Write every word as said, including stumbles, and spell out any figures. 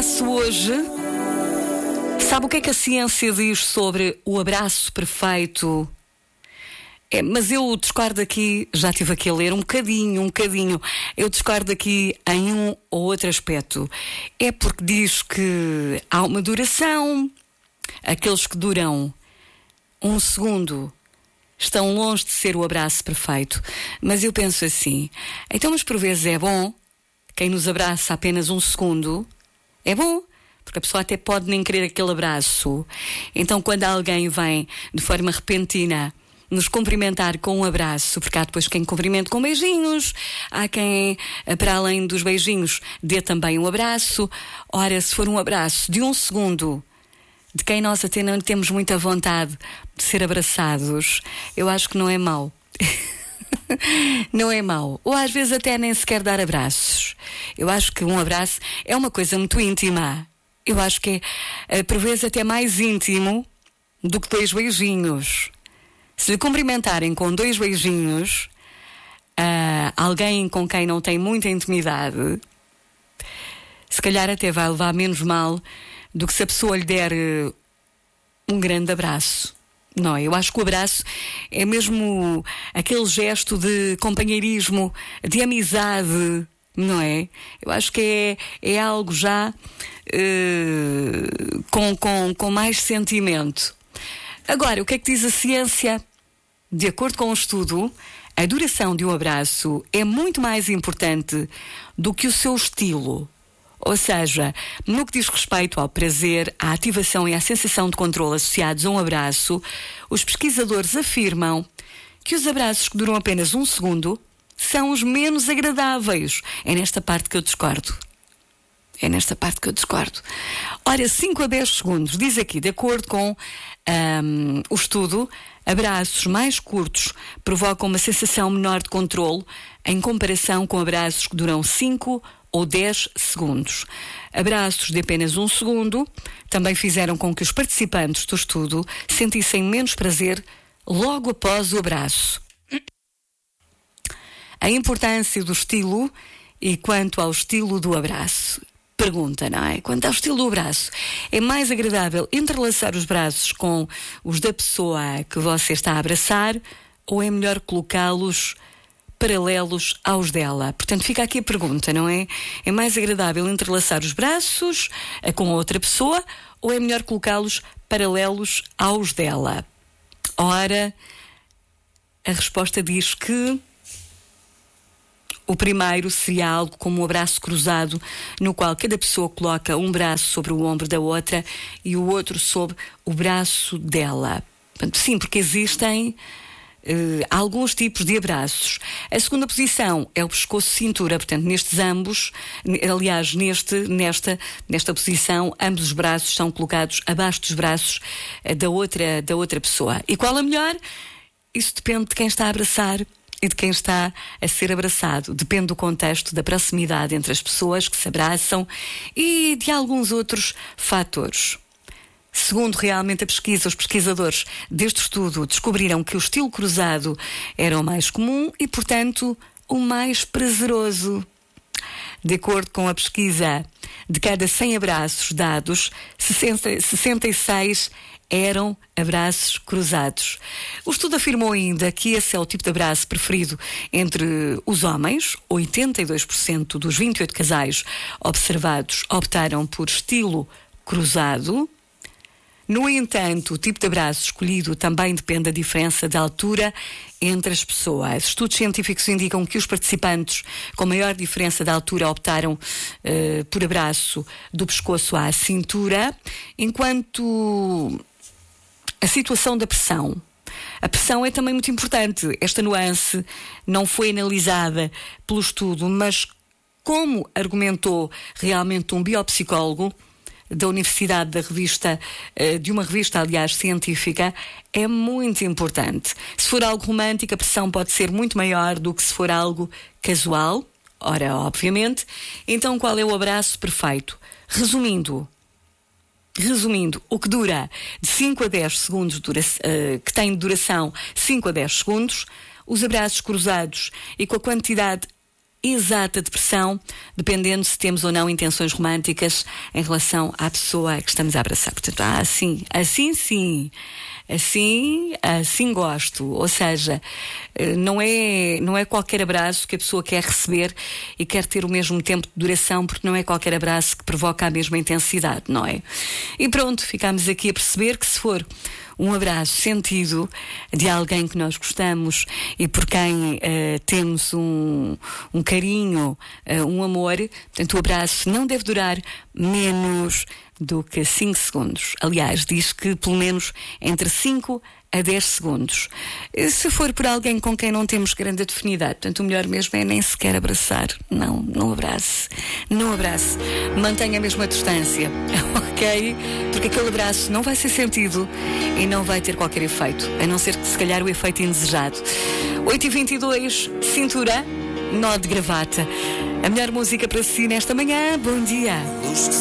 abraço hoje. Sabe o que é que a ciência diz sobre o abraço perfeito? É, mas eu discordo aqui, já estive aqui a ler um bocadinho, um bocadinho. Eu discordo aqui em um ou outro aspecto. É porque diz que há uma duração. Aqueles que duram um segundo estão longe de ser o abraço perfeito. Mas eu penso assim, então mas por vezes é bom quem nos abraça apenas um segundo. É bom, porque a pessoa até pode nem querer aquele abraço. Então quando alguém vem de forma repentina nos cumprimentar com um abraço, porque há depois quem cumprimenta com beijinhos, há quem, para além dos beijinhos, dê também um abraço. Ora, se for um abraço de um segundo, de quem nós até não temos muita vontade de ser abraçados, eu acho que não é mau. Não é mau. Ou às vezes até nem sequer dar abraços. Eu acho que um abraço é uma coisa muito íntima. Eu acho que é, por vezes, até mais íntimo do que dois beijinhos. Se lhe cumprimentarem com dois beijinhos, uh, alguém com quem não tem muita intimidade, se calhar até vai levar menos mal do que se a pessoa lhe der uh, um grande abraço. Não, eu acho que o abraço é mesmo aquele gesto de companheirismo, de amizade, não é? Eu acho que é, é algo já uh, com, com, com mais sentimento. Agora, o que é que diz a ciência? De acordo com o estudo, a duração de um abraço é muito mais importante do que o seu estilo. Ou seja, no que diz respeito ao prazer, à ativação e à sensação de controle associados a um abraço, os pesquisadores afirmam que os abraços que duram apenas um segundo são os menos agradáveis. É nesta parte que eu discordo. É nesta parte que eu discordo. Ora, cinco a dez segundos, diz aqui, de acordo com um, o estudo, abraços mais curtos provocam uma sensação menor de controle em comparação com abraços que duram cinco ou dez segundos. Abraços de apenas um segundo também fizeram com que os participantes do estudo sentissem menos prazer logo após o abraço. A importância do estilo e quanto ao estilo do abraço. Pergunta, não é? Quanto ao estilo do abraço, é mais agradável entrelaçar os braços com os da pessoa que você está a abraçar ou é melhor colocá-los paralelos aos dela? Portanto, fica aqui a pergunta, não é? É mais agradável entrelaçar os braços com a outra pessoa ou é melhor colocá-los paralelos aos dela? Ora, a resposta diz que o primeiro seria algo como um abraço cruzado, no qual cada pessoa coloca um braço sobre o ombro da outra e o outro sobre o braço dela. Portanto, sim, porque existem Uh, alguns tipos de abraços. A segunda posição é o pescoço-cintura, portanto, nestes ambos, aliás, neste, nesta, nesta posição, ambos os braços são colocados abaixo dos braços uh, da, outra, da outra pessoa. E qual a melhor? Isso depende de quem está a abraçar e de quem está a ser abraçado. Depende do contexto, da proximidade entre as pessoas que se abraçam e de alguns outros fatores. Segundo realmente a pesquisa, os pesquisadores deste estudo descobriram que o estilo cruzado era o mais comum e, portanto, o mais prazeroso. De acordo com a pesquisa, de cada cem abraços dados, sessenta, sessenta e seis eram abraços cruzados. O estudo afirmou ainda que esse é o tipo de abraço preferido entre os homens. oitenta e dois por cento dos vinte e oito casais observados optaram por estilo cruzado. No entanto, o tipo de abraço escolhido também depende da diferença de altura entre as pessoas. Estudos científicos indicam que os participantes com maior diferença de altura optaram uh, por abraço do pescoço à cintura, enquanto a situação da pressão. A pressão é também muito importante. Esta nuance não foi analisada pelo estudo, mas como argumentou realmente um biopsicólogo da Universidade da Revista, de uma revista, aliás, científica, é muito importante. Se for algo romântico, a pressão pode ser muito maior do que se for algo casual. Ora, obviamente. Então, qual é o abraço perfeito? Resumindo, resumindo, o que dura de cinco a dez segundos, dura, uh, que tem duração cinco a dez segundos, os abraços cruzados e com a quantidade exata depressão, dependendo se temos ou não intenções românticas em relação à pessoa que estamos a abraçar. Portanto, ah, assim, assim sim, assim, assim gosto. Ou seja, não é, não é qualquer abraço que a pessoa quer receber e quer ter o mesmo tempo de duração, porque não é qualquer abraço que provoca a mesma intensidade, não é? E pronto, ficámos aqui a perceber que se for um abraço sentido de alguém que nós gostamos e por quem uh, temos um, um carinho, uh, um amor, portanto o abraço não deve durar menos do que cinco segundos. Aliás, diz que pelo menos entre cinco a dez segundos. Se for por alguém com quem não temos grande afinidade, portanto o melhor mesmo é nem sequer abraçar. Não, não abrace. Não abrace. Mantenha a mesma distância, ok? Porque aquele abraço não vai ser sentido e não vai ter qualquer efeito, a não ser que se calhar o efeito indesejado. oito e vinte e dois, cintura, nó de gravata. A melhor música para si nesta manhã. Bom dia.